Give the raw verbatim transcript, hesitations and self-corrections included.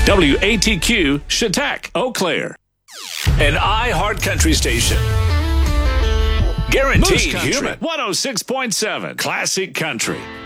W A T Q, Chautauqua, Eau Claire. An iHeart Country station. Guaranteed human. one oh six point seven, Classic Country.